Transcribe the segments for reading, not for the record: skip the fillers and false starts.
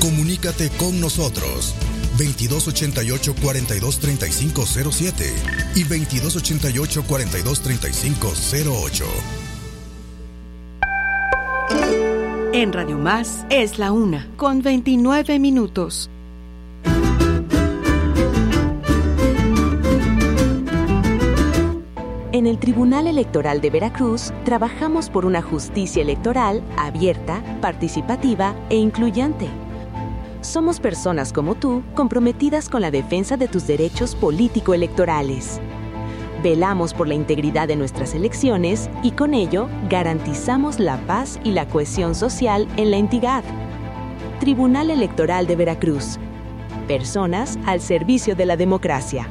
Comunícate con nosotros. 2288-423507 y 2288-423508. En Radio Más es la 1:29. En el Tribunal Electoral de Veracruz trabajamos por una justicia electoral abierta, participativa e incluyente. Somos personas como tú, comprometidas con la defensa de tus derechos político-electorales. Velamos por la integridad de nuestras elecciones y con ello garantizamos la paz y la cohesión social en la entidad. Tribunal Electoral de Veracruz. Personas al servicio de la democracia.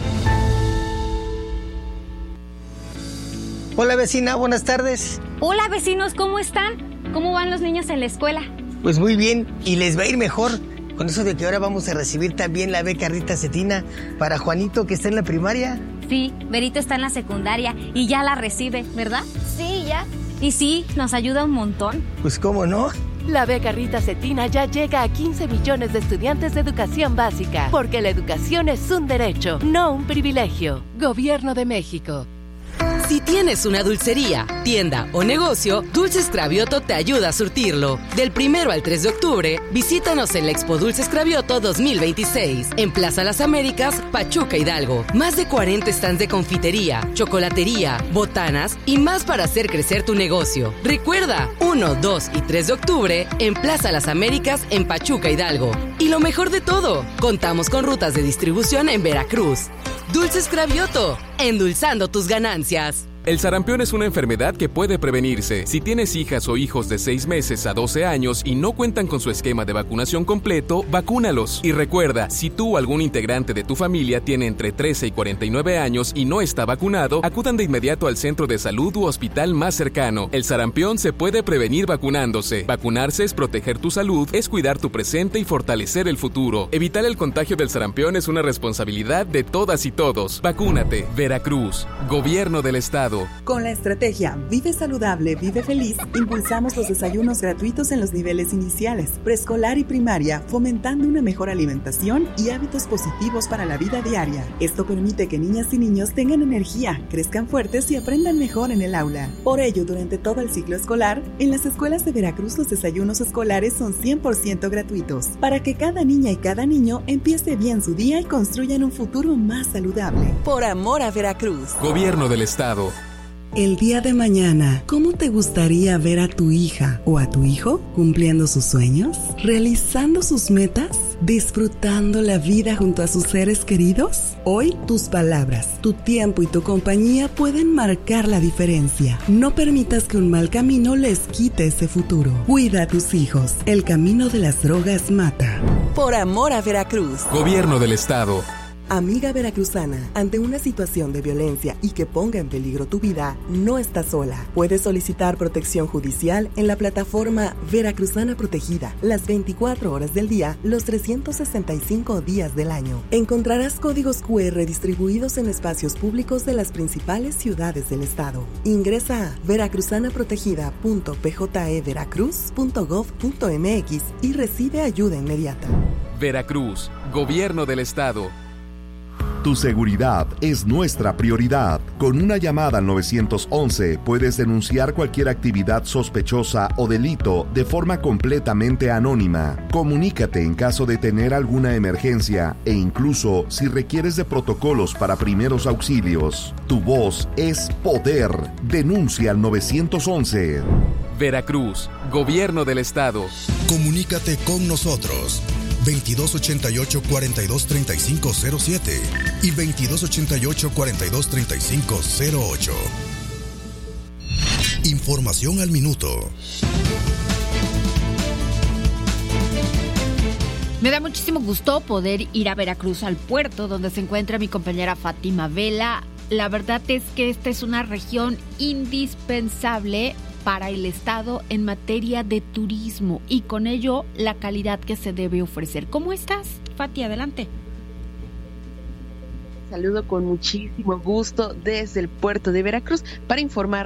Hola vecina, buenas tardes. Hola vecinos, ¿cómo están? ¿Cómo van los niños en la escuela? Pues muy bien, y les va a ir mejor con eso de que ahora vamos a recibir también la beca Rita Cetina para Juanito, que está en la primaria. Sí, Berito está en la secundaria y ya la recibe, ¿verdad? Sí, ya. Y sí, nos ayuda un montón. Pues cómo no. La beca Rita Cetina ya llega a 15 millones de estudiantes de educación básica, porque la educación es un derecho, no un privilegio. Gobierno de México. Si tienes una dulcería, tienda o negocio, Dulces Cravioto te ayuda a surtirlo. Del 1 al 3 de octubre, visítanos en la Expo Dulces Cravioto 2026, en Plaza Las Américas, Pachuca, Hidalgo. Más de 40 stands de confitería, chocolatería, botanas y más para hacer crecer tu negocio. Recuerda, 1, 2 y 3 de octubre, en Plaza Las Américas, en Pachuca, Hidalgo. Y lo mejor de todo, contamos con rutas de distribución en Veracruz. Dulces Cravioto, endulzando tus ganancias. El sarampión es una enfermedad que puede prevenirse. Si tienes hijas o hijos de 6 meses a 12 años y no cuentan con su esquema de vacunación completo, vacúnalos. Y recuerda, si tú o algún integrante de tu familia tiene entre 13 y 49 años y no está vacunado, acudan de inmediato al centro de salud u hospital más cercano. El sarampión se puede prevenir vacunándose. Vacunarse es proteger tu salud, es cuidar tu presente y fortalecer el futuro. Evitar el contagio del sarampión es una responsabilidad de todas y todos. Vacúnate. Veracruz. Gobierno del Estado. Con la estrategia Vive Saludable, Vive Feliz, impulsamos los desayunos gratuitos en los niveles iniciales, preescolar y primaria, fomentando una mejor alimentación y hábitos positivos para la vida diaria. Esto permite que niñas y niños tengan energía, crezcan fuertes y aprendan mejor en el aula. Por ello, durante todo el ciclo escolar, en las escuelas de Veracruz los desayunos escolares son 100% gratuitos, para que cada niña y cada niño empiece bien su día y construyan un futuro más saludable. Por amor a Veracruz. Gobierno del Estado. El día de mañana, ¿cómo te gustaría ver a tu hija o a tu hijo cumpliendo sus sueños, realizando sus metas, disfrutando la vida junto a sus seres queridos? Hoy, tus palabras, tu tiempo y tu compañía pueden marcar la diferencia. No permitas que un mal camino les quite ese futuro. Cuida a tus hijos. El camino de las drogas mata. Por amor a Veracruz. Gobierno del Estado. Amiga veracruzana, ante una situación de violencia y que ponga en peligro tu vida, no estás sola. Puedes solicitar protección judicial en la plataforma Veracruzana Protegida, las 24 horas del día, los 365 días del año. Encontrarás códigos QR distribuidos en espacios públicos de las principales ciudades del estado. Ingresa a veracruzanaprotegida.pjeveracruz.gov.mx y recibe ayuda inmediata. Veracruz, Gobierno del Estado. Tu seguridad es nuestra prioridad. Con una llamada al 911 puedes denunciar cualquier actividad sospechosa o delito de forma completamente anónima. Comunícate en caso de tener alguna emergencia e incluso si requieres de protocolos para primeros auxilios. Tu voz es poder. Denuncia al 911. Veracruz, Gobierno del Estado. Comunícate con nosotros. 2288-423507 y 2288-423508. Información al minuto. Me da muchísimo gusto poder ir a Veracruz, al puerto donde se encuentra mi compañera Fátima Vela. La verdad es que esta es una región indispensable para el Estado en materia de turismo y con ello la calidad que se debe ofrecer. ¿Cómo estás, Fati? Adelante. Saludo con muchísimo gusto desde el puerto de Veracruz para informarles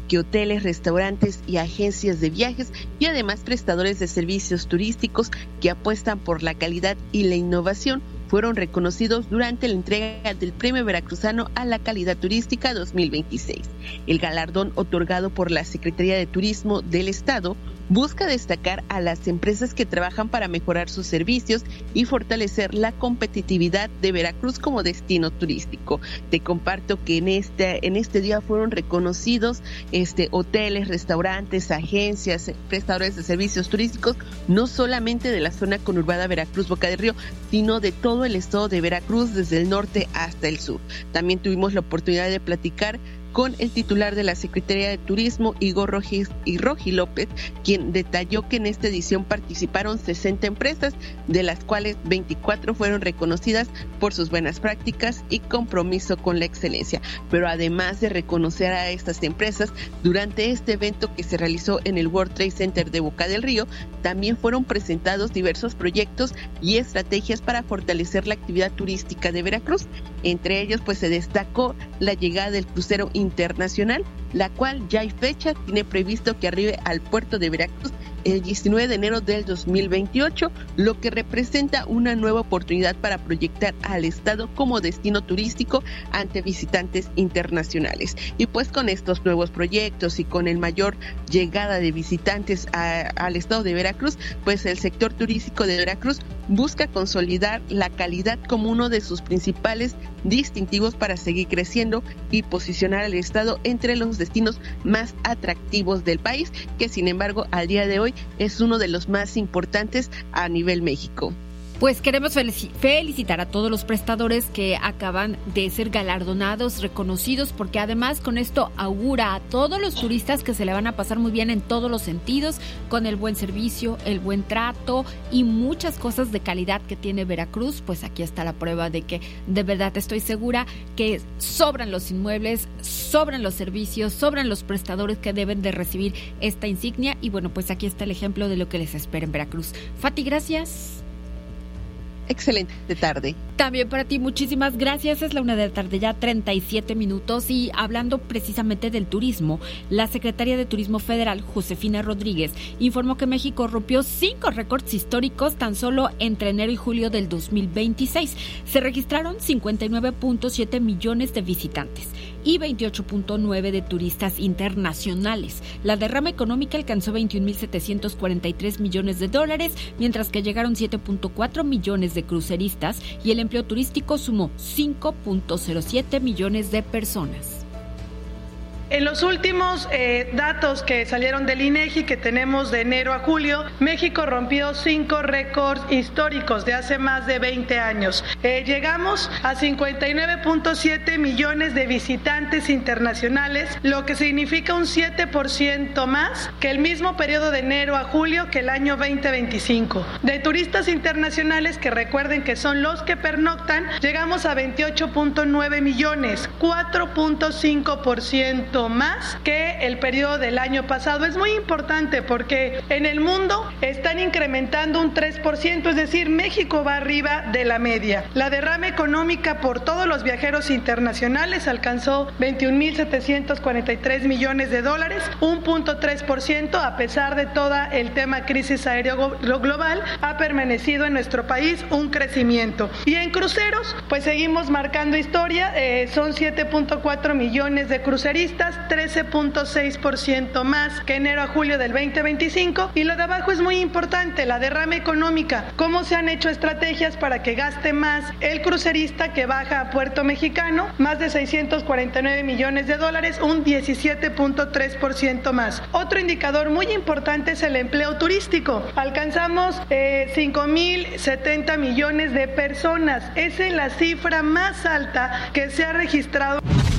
que hoteles, restaurantes y agencias de viajes y además prestadores de servicios turísticos que apuestan por la calidad y la innovación fueron reconocidos durante la entrega del Premio Veracruzano a la Calidad Turística 2026. El galardón otorgado por la Secretaría de Turismo del Estado busca destacar a las empresas que trabajan para mejorar sus servicios y fortalecer la competitividad de Veracruz como destino turístico. Te comparto que en este día fueron reconocidos hoteles, restaurantes, agencias, prestadores de servicios turísticos, no solamente de la zona conurbada Veracruz-Boca del Río, sino de todo el estado de Veracruz, desde el norte hasta el sur. También tuvimos la oportunidad de platicar con el titular de la Secretaría de Turismo, Igor Rogi López, quien detalló que en esta edición participaron 60 empresas, de las cuales 24 fueron reconocidas por sus buenas prácticas y compromiso con la excelencia. Pero además de reconocer a estas empresas, durante este evento que se realizó en el World Trade Center de Boca del Río, también fueron presentados diversos proyectos y estrategias para fortalecer la actividad turística de Veracruz. Entre ellos, pues se destacó la llegada del crucero internacional, la cual ya hay fecha, tiene previsto que arribe al puerto de Veracruz el 19 de enero del 2028, lo que representa una nueva oportunidad para proyectar al estado como destino turístico ante visitantes internacionales. Y pues con estos nuevos proyectos y con el mayor llegada de visitantes al estado de Veracruz, pues el sector turístico de Veracruz busca consolidar la calidad como uno de sus principales distintivos para seguir creciendo y posicionar al estado entre los destinos más atractivos del país, que sin embargo al día de hoy es uno de los más importantes a nivel México. Pues queremos felicitar a todos los prestadores que acaban de ser galardonados, reconocidos, porque además con esto augura a todos los turistas que se le van a pasar muy bien en todos los sentidos, con el buen servicio, el buen trato y muchas cosas de calidad que tiene Veracruz. Pues aquí está la prueba de que de verdad estoy segura que sobran los inmuebles, sobran los servicios, sobran los prestadores que deben de recibir esta insignia. Y bueno, pues aquí está el ejemplo de lo que les espera en Veracruz. Fati, gracias. Excelente tarde. También para ti, muchísimas gracias. Es la 1 de la tarde, ya 37 minutos. Y hablando precisamente del turismo, la secretaria de Turismo Federal, Josefina Rodríguez, informó que México rompió 5 récords históricos tan solo entre enero y julio del 2026. Se registraron 59.7 millones de visitantes y 28.9 de turistas internacionales. La derrama económica alcanzó 21.743 millones de dólares, mientras que llegaron 7.4 millones de cruceristas y el empleo turístico sumó 5.07 millones de personas. En los últimos datos que salieron del INEGI, que tenemos de enero a julio, México rompió 5 récords históricos de hace más de 20 años. Llegamos a 59.7 millones de visitantes internacionales, lo que significa un 7% más que el mismo periodo de enero a julio que el año 2025. De turistas internacionales, que recuerden que son los que pernoctan, llegamos a 28.9 millones, 4.5% más que el periodo del año pasado. Es muy importante porque en el mundo están incrementando un 3%, es decir, México va arriba de la media. La derrama económica por todos los viajeros internacionales alcanzó 21.743 millones de dólares, 1.3%, a pesar de todo el tema crisis aéreo global, ha permanecido en nuestro país un crecimiento. Y en cruceros, pues seguimos marcando historia, son 7.4 millones de cruceristas, 13.6% más que enero a julio del 2025. Y lo de abajo es muy importante, la derrama económica. ¿Cómo se han hecho estrategias para que gaste más el crucerista que baja a Puerto Mexicano? Más de 649 millones de dólares, un 17.3% más. Otro indicador muy importante es el empleo turístico. Alcanzamos 5.070 millones de personas. Esa es la cifra más alta que se ha registrado.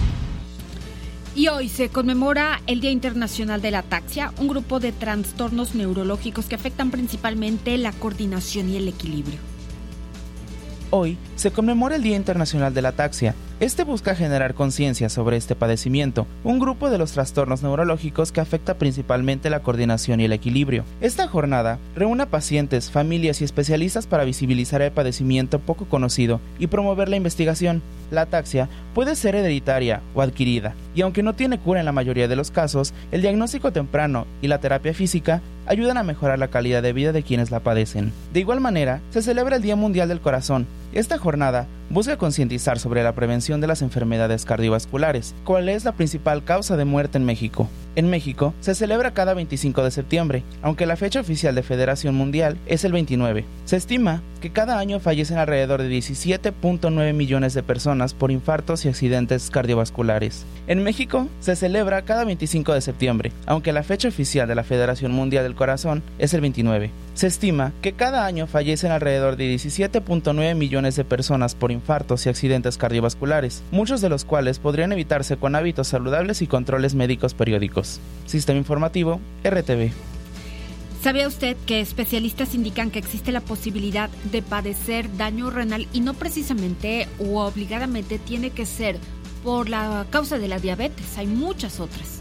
Y hoy se conmemora el Día Internacional de la Ataxia, un grupo de trastornos neurológicos que afectan principalmente la coordinación y el equilibrio. Hoy se conmemora el Día Internacional de la Ataxia. Este busca generar conciencia sobre este padecimiento, un grupo de los trastornos neurológicos que afecta principalmente la coordinación y el equilibrio. Esta jornada reúne a pacientes, familias y especialistas para visibilizar el padecimiento poco conocido y promover la investigación. La ataxia puede ser hereditaria o adquirida y aunque no tiene cura en la mayoría de los casos, el diagnóstico temprano y la terapia física ayudan a mejorar la calidad de vida de quienes la padecen. De igual manera, se celebra el Día Mundial del Corazón. Esta jornada busca concientizar sobre la prevención de las enfermedades cardiovasculares, cuál es la principal causa de muerte en México. En México se celebra cada 25 de septiembre, aunque la fecha oficial de Federación Mundial es el 29. Se estima que cada año fallecen alrededor de 17.9 millones de personas por infartos y accidentes cardiovasculares. En México se celebra cada 25 de septiembre, aunque la fecha oficial de la Federación Mundial del Corazón es el 29. Se estima que cada año fallecen alrededor de 17.9 millones de personas por infartos y accidentes cardiovasculares, muchos de los cuales podrían evitarse con hábitos saludables y controles médicos periódicos. Sistema Informativo, RTV. ¿Sabía usted que especialistas indican que existe la posibilidad de padecer daño renal y no precisamente o obligadamente tiene que ser por la causa de la diabetes? Hay muchas otras.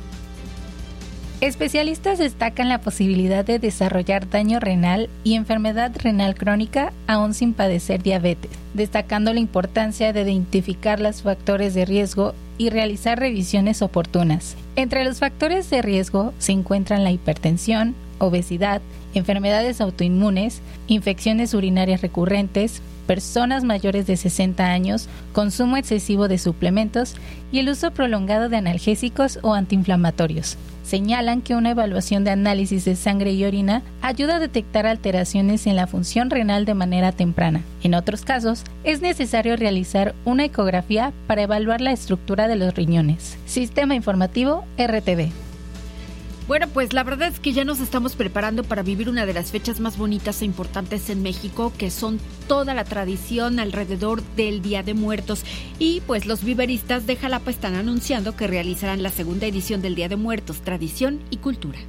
Especialistas destacan la posibilidad de desarrollar daño renal y enfermedad renal crónica aún sin padecer diabetes, destacando la importancia de identificar los factores de riesgo y realizar revisiones oportunas. Entre los factores de riesgo se encuentran la hipertensión, obesidad, enfermedades autoinmunes, infecciones urinarias recurrentes, personas mayores de 60 años, consumo excesivo de suplementos y el uso prolongado de analgésicos o antiinflamatorios. Señalan que una evaluación de análisis de sangre y orina ayuda a detectar alteraciones en la función renal de manera temprana. En otros casos, es necesario realizar una ecografía para evaluar la estructura de los riñones. Sistema Informativo, RTV. Bueno, pues la verdad es que ya nos estamos preparando para vivir una de las fechas más bonitas e importantes en México, que son toda la tradición alrededor del Día de Muertos. Y pues los viveristas de Jalapa están anunciando que realizarán la segunda edición del Día de Muertos, Tradición y Cultura.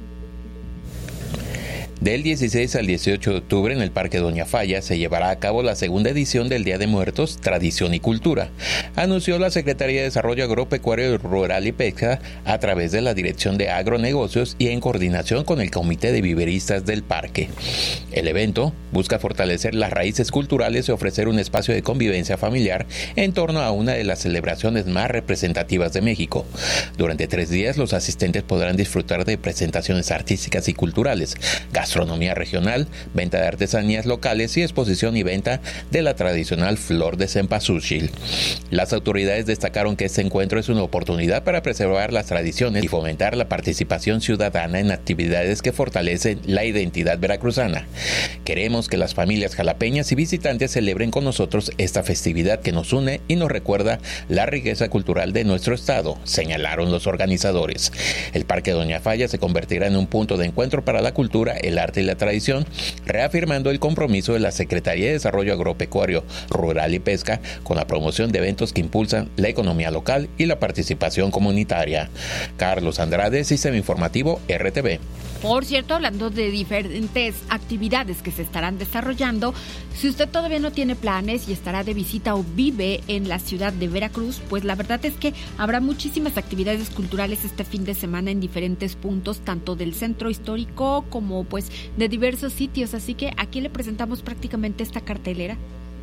Del 16 al 18 de octubre en el Parque Doña Falla se llevará a cabo la segunda edición del Día de Muertos, Tradición y Cultura, anunció la Secretaría de Desarrollo Agropecuario Rural y Pesca a través de la Dirección de Agronegocios y en coordinación con el Comité de Viveristas del Parque. El evento busca fortalecer las raíces culturales y ofrecer un espacio de convivencia familiar en torno a una de las celebraciones más representativas de México. Durante 3 días los asistentes podrán disfrutar de presentaciones artísticas y culturales, gastronomía regional, venta de artesanías locales y exposición y venta de la tradicional flor de cempasúchil. Las autoridades destacaron que este encuentro es una oportunidad para preservar las tradiciones y fomentar la participación ciudadana en actividades que fortalecen la identidad veracruzana. Queremos que las familias jalapeñas y visitantes celebren con nosotros esta festividad que nos une y nos recuerda la riqueza cultural de nuestro estado, señalaron los organizadores. El Parque Doña Falla se convertirá en un punto de encuentro para la cultura, el arte y la tradición, reafirmando el compromiso de la Secretaría de Desarrollo Agropecuario, Rural y Pesca con la promoción de eventos que impulsan la economía local y la participación comunitaria. Carlos Andrade, Sistema Informativo, RTV. Por cierto, hablando de diferentes actividades que se estarán desarrollando, si usted todavía no tiene planes y estará de visita o vive en la ciudad de Veracruz, pues la verdad es que habrá muchísimas actividades culturales este fin de semana en diferentes puntos, tanto del centro histórico como pues de diversos sitios. Así que aquí le presentamos prácticamente esta cartelera.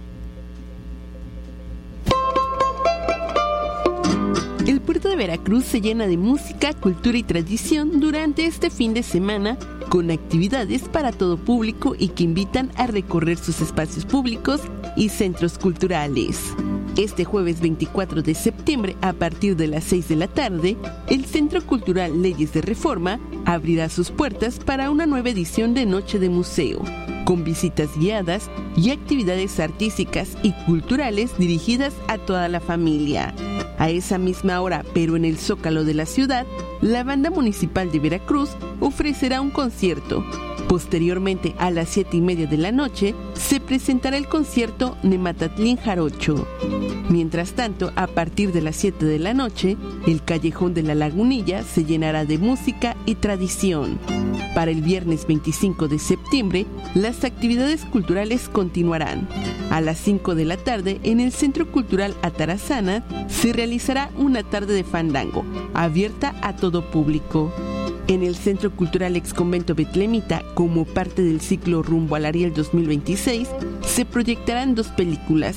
El puerto de Veracruz se llena de música, cultura y tradición durante este fin de semana, con actividades para todo público y que invitan a recorrer sus espacios públicos y centros culturales. Este jueves 24 de septiembre, a partir de las 6 de la tarde, el Centro Cultural Leyes de Reforma abrirá sus puertas para una nueva edición de Noche de Museo, con visitas guiadas y actividades artísticas y culturales dirigidas a toda la familia. A esa misma hora, pero en el Zócalo de la ciudad, la Banda Municipal de Veracruz ofrecerá un concierto. Posteriormente, a las 7:30 de la noche, se presentará el concierto Nematatlín Jarocho. Mientras tanto, a partir de las 7 de la noche, el Callejón de la Lagunilla se llenará de música y tradición. Para el viernes 25 de septiembre, las actividades culturales continuarán. A las 5 de la tarde, en el Centro Cultural Atarazana, se realizará una tarde de fandango, abierta a todo público. En el Centro Cultural Exconvento Betlemita, como parte del ciclo Rumbo al Ariel 2026, se proyectarán 2 películas,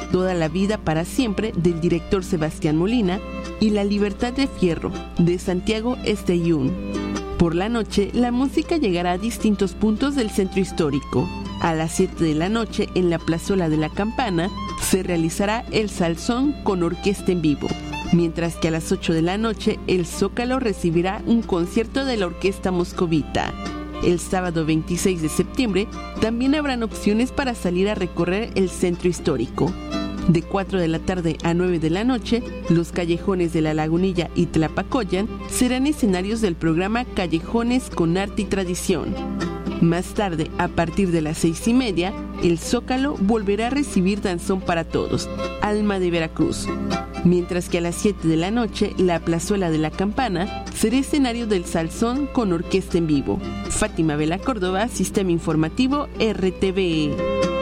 Toda la vida para siempre del director Sebastián Molina y La Libertad de Fierro de Santiago Esteyún. Por la noche, la música llegará a distintos puntos del centro histórico. A las 7 de la noche, en la Plazuela de la Campana, se realizará el Salsón con orquesta en vivo, mientras que a las 8 de la noche, el Zócalo recibirá un concierto de la Orquesta Moscovita. El sábado 26 de septiembre, también habrán opciones para salir a recorrer el centro histórico. De 4 de la tarde a 9 de la noche, los callejones de La Lagunilla y Tlapacoyan serán escenarios del programa Callejones con Arte y Tradición. Más tarde, a partir de las 6:30, el Zócalo volverá a recibir Danzón para Todos, Alma de Veracruz. Mientras que a las 7 de la noche, la Plazuela de la Campana será escenario del Salsón con orquesta en vivo. Fátima Vela Córdoba, Sistema Informativo RTVE.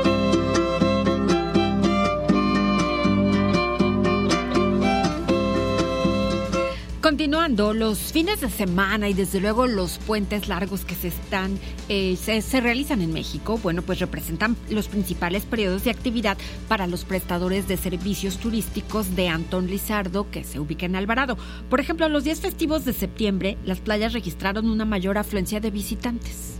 Continuando, los fines de semana y desde luego los puentes largos que se realizan en México, bueno, pues representan los principales periodos de actividad para los prestadores de servicios turísticos de Antón Lizardo, que se ubica en Alvarado. Por ejemplo, los días festivos de septiembre, las playas registraron una mayor afluencia de visitantes.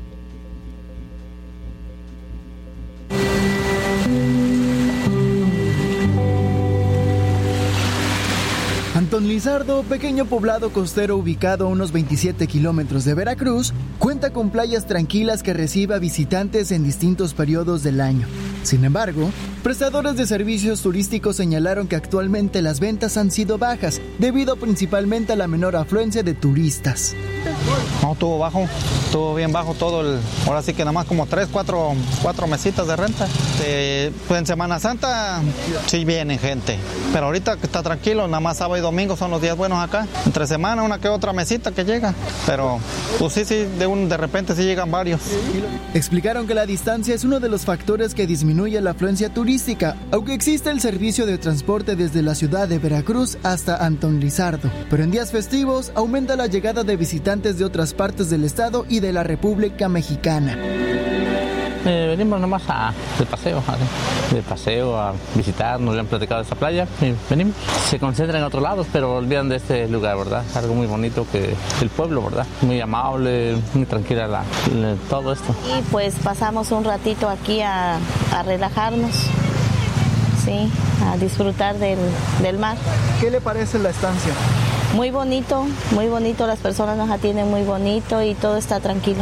Antón Lizardo, pequeño poblado costero ubicado a unos 27 kilómetros de Veracruz, cuenta con playas tranquilas que recibe a visitantes en distintos periodos del año. Sin embargo, prestadores de servicios turísticos señalaron que actualmente las ventas han sido bajas, debido principalmente a la menor afluencia de turistas. No, estuvo bien bajo todo ahora sí que nada más como 4 mesitas de renta. Pues en Semana Santa sí vienen gente, pero ahorita que está tranquilo, nada más sábado y domingo son los días buenos acá. Entre semana una que otra mesita que llega, pero pues sí, de repente sí llegan varios. Explicaron que la distancia es uno de los factores que disminuye la afluencia turística, aunque existe el servicio de transporte desde la ciudad de Veracruz hasta Antón Lizardo. Pero en días festivos aumenta la llegada de visitantes de otras partes del estado y de la República Mexicana. Venimos nomás de paseo a visitar, nos han platicado de esta playa y venimos. Se concentran en otros lados, pero olvidan de este lugar, ¿verdad? Algo muy bonito que el pueblo, ¿verdad? Muy amable, muy tranquila todo esto. Y pues pasamos un ratito aquí a relajarnos, sí, a disfrutar del mar. ¿Qué le parece la estancia? Muy bonito, las personas nos atienden muy bonito y todo está tranquilo.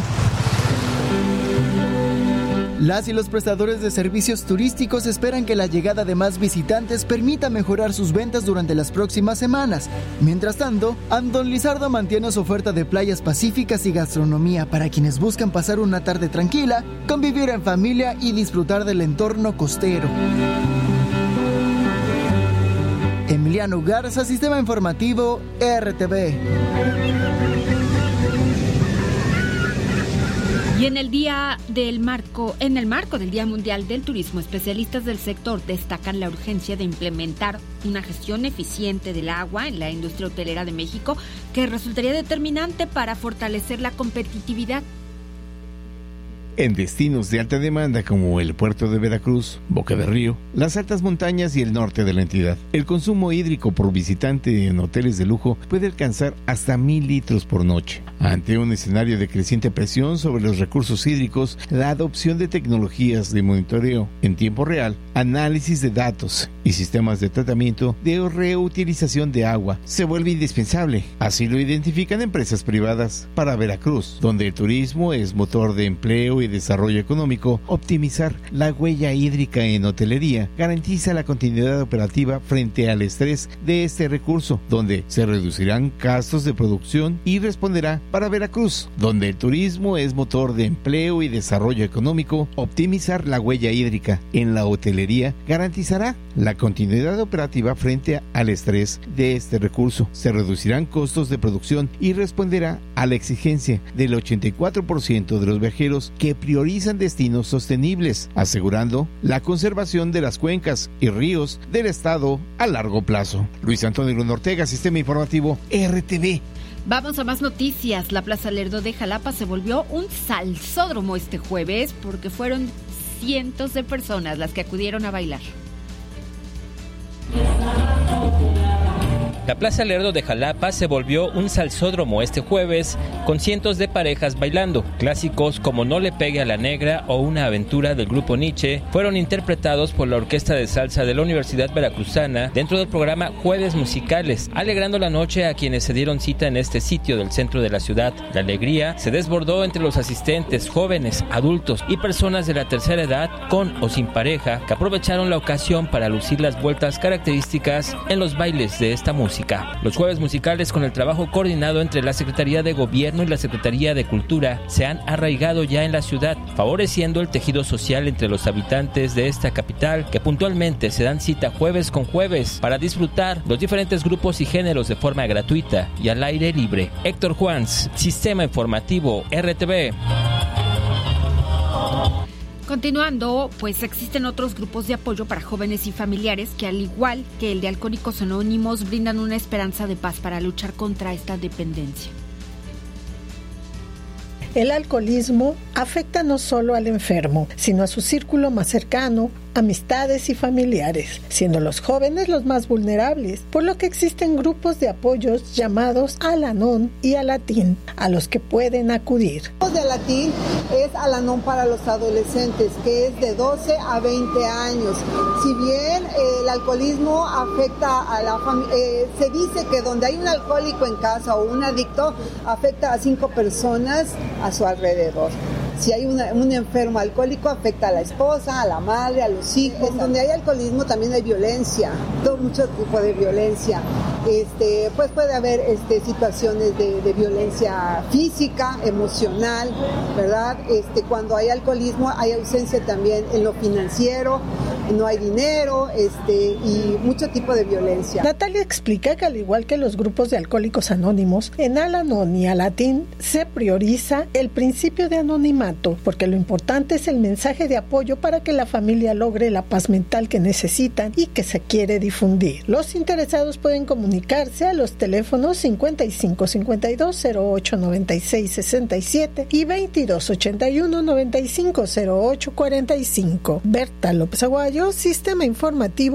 Las y los prestadores de servicios turísticos esperan que la llegada de más visitantes permita mejorar sus ventas durante las próximas semanas. Mientras tanto, Antón Lizardo mantiene su oferta de playas pacíficas y gastronomía para quienes buscan pasar una tarde tranquila, convivir en familia y disfrutar del entorno costero. Emiliano Garza, Sistema Informativo RTV. Y en el marco del Día Mundial del Turismo, especialistas del sector destacan la urgencia de implementar una gestión eficiente del agua en la industria hotelera de México, que resultaría determinante para fortalecer la competitividad. En destinos de alta demanda como el puerto de Veracruz, Boca del Río, las altas montañas y el norte de la entidad, el consumo hídrico por visitante en hoteles de lujo puede alcanzar hasta 1,000 litros por noche. Ante un escenario de creciente presión sobre los recursos hídricos, la adopción de tecnologías de monitoreo en tiempo real, análisis de datos y sistemas de tratamiento de reutilización de agua se vuelve indispensable. Así lo identifican empresas privadas. Para Veracruz, donde el turismo es motor de empleo y desarrollo económico, optimizar la huella hídrica en hotelería garantiza la continuidad operativa frente al estrés de este recurso, donde se reducirán gastos de producción y responderá. Para Veracruz, donde el turismo es motor de empleo y desarrollo económico, optimizar la huella hídrica en la hotelería garantizará la continuidad operativa frente al estrés de este recurso. Se reducirán costos de producción y responderá a la exigencia del 84% de los viajeros que priorizan destinos sostenibles, asegurando la conservación de las cuencas y ríos del estado a largo plazo. Luis Antonio Luna Ortega, Sistema Informativo RTV. Vamos a más noticias. La Plaza Lerdo de Jalapa se volvió un salsódromo este jueves porque fueron cientos de personas las que acudieron a bailar. La Plaza Lerdo de Jalapa se volvió un salsódromo este jueves con cientos de parejas bailando. Clásicos como No le pegue a la negra o Una aventura del grupo Nietzsche fueron interpretados por la Orquesta de Salsa de la Universidad Veracruzana dentro del programa Jueves Musicales, alegrando la noche a quienes se dieron cita en este sitio del centro de la ciudad. La alegría se desbordó entre los asistentes, jóvenes, adultos y personas de la tercera edad con o sin pareja que aprovecharon la ocasión para lucir las vueltas características en los bailes de esta música. Los Jueves Musicales, con el trabajo coordinado entre la Secretaría de Gobierno y la Secretaría de Cultura, se han arraigado ya en la ciudad, favoreciendo el tejido social entre los habitantes de esta capital, que puntualmente se dan cita jueves con jueves para disfrutar los diferentes grupos y géneros de forma gratuita y al aire libre. Héctor Juans, Sistema Informativo RTV. Continuando, pues existen otros grupos de apoyo para jóvenes y familiares que, al igual que el de Alcohólicos Anónimos, brindan una esperanza de paz para luchar contra esta dependencia. El alcoholismo afecta no solo al enfermo, sino a su círculo más cercano, amistades y familiares, siendo los jóvenes los más vulnerables, por lo que existen grupos de apoyos llamados Al-Anon y Al-Atin, a los que pueden acudir. El de Al-Atin es Al-Anon para los adolescentes, que es de 12 a 20 años. Si bien el alcoholismo afecta a la familia, se dice que donde hay un alcohólico en casa o un adicto, afecta a 5 personas a su alrededor. Si hay un enfermo alcohólico, afecta a la esposa, a la madre, a los hijos. Donde hay alcoholismo también hay violencia, mucho tipo de violencia. Pues puede haber situaciones de violencia física, emocional, ¿verdad? Cuando hay alcoholismo hay ausencia también en lo financiero, no hay dinero, y mucho tipo de violencia. Natalia explica que al igual que los grupos de Alcohólicos Anónimos, en Al-Anon y Al-Atin se prioriza el principio de anonimato, porque lo importante es el mensaje de apoyo para que la familia logre la paz mental que necesitan y que se quiere difundir. Los interesados pueden comunicarse a los teléfonos 55 52 08 96 67 y 22 81 95 08 45. Berta López Aguayo, Sistema Informativo